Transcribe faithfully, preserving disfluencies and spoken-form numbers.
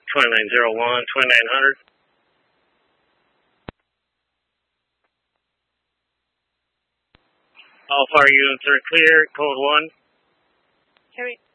twenty-nine oh one, twenty-nine hundred. All fire units are clear, code one. Harry,